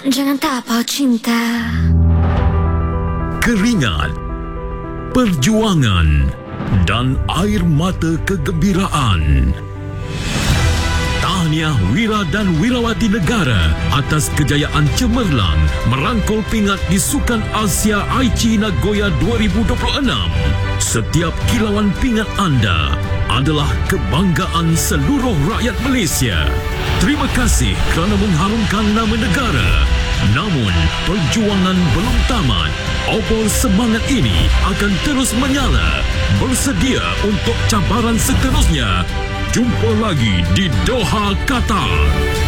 Jangan tapau cinta. Keringat, perjuangan dan air mata kegembiraan. Tahniah Wira dan Wirawati Negara atas kejayaan cemerlang merangkul pingat di Sukan Asia Aichi Nagoya 2026. Setiap kilauan pingat anda adalah kebanggaan seluruh rakyat Malaysia. Terima kasih kerana mengharumkan nama negara. Namun, perjuangan belum tamat. Obor semangat ini akan terus menyala. Bersedia untuk cabaran seterusnya. Jumpa lagi di Doha, Qatar.